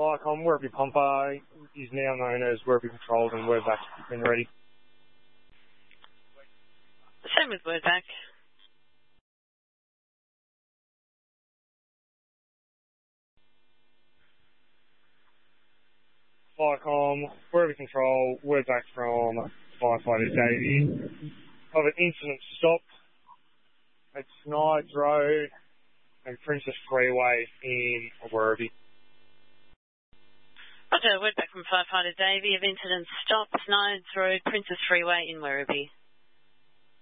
Firecom, Werribee Pumper is now known as Werribee Controls, and we're back when ready. Same with word back. Firecom, Werribee Control, we're back from Firefighter Davey. Of an incident stop at Snides Road and Princess Freeway in Werribee. Roger, word back from Firefighter Davey of incident stop, Snides Road, Princess Freeway in Werribee.